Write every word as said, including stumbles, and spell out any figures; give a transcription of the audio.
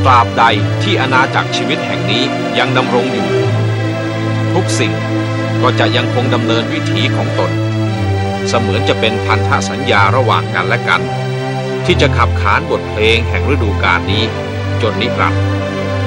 ตราบใดที่อาณาจักรชีวิตแห่งนี้ยังดำรงอยู่ทุกสิ่งก็จะยังคงดำเนินวิถีของตนเสมือนจะเป็นพันธสัญญาระหว่างกันและกันที่จะขับขานบทเพลงแห่งฤดูกาลนี้จนนิรันดร์